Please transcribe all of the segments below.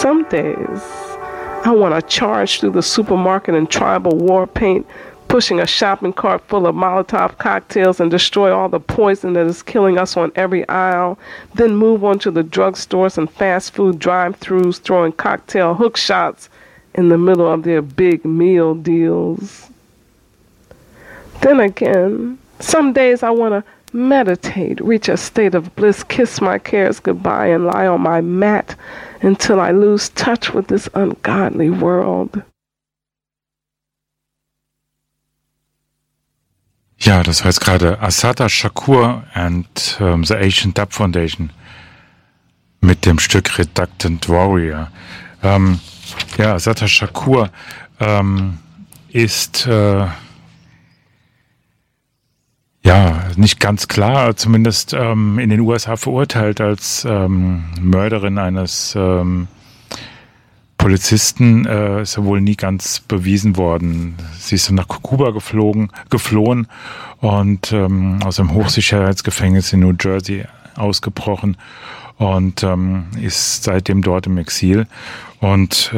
Some days, I want to charge through the supermarket in tribal war paint, pushing a shopping cart full of Molotov cocktails and destroy all the poison that is killing us on every aisle, then move on to the drugstores and fast food drive-thrus, throwing cocktail hook shots in the middle of their big meal deals. Then again, some days I want to meditate, reach a state of bliss, kiss my cares goodbye, and lie on my mat until I lose touch with this ungodly world. Ja, das heißt gerade Assata Shakur and the Asian Dub Foundation mit dem Stück Reluctant Warrior. Ja, Assata Shakur ist nicht ganz klar, zumindest in den USA verurteilt als Mörderin eines Polizisten, ist ja wohl nie ganz bewiesen worden. Sie ist dann nach Kuba geflohen und aus einem Hochsicherheitsgefängnis in New Jersey ausgebrochen und ist seitdem dort im Exil und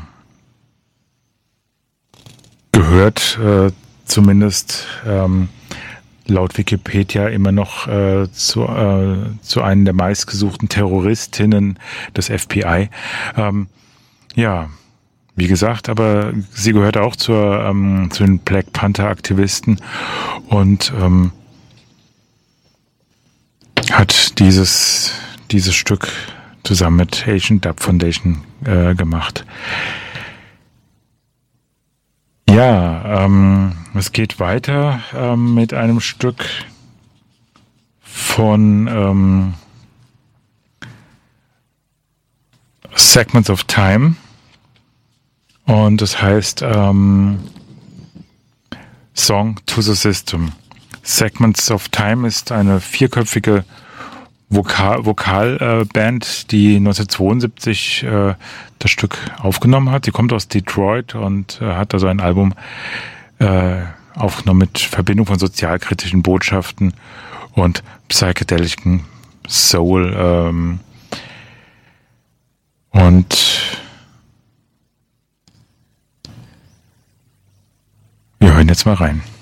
gehört zumindest laut Wikipedia immer noch zu einem der meistgesuchten Terroristinnen des FBI. Ja, wie gesagt, aber sie gehört auch zu den Black Panther-Aktivisten und hat dieses Stück zusammen mit Asian Dub Foundation gemacht. Ja, es geht weiter mit einem Stück von Segments of Time und das heißt Song to the System. Segments of Time ist eine vierköpfige Vokalband, die 1972 das Stück aufgenommen hat. Sie kommt aus Detroit und hat also ein Album aufgenommen mit Verbindung von sozialkritischen Botschaften und psychedelischen Soul. Und wir hören jetzt mal rein.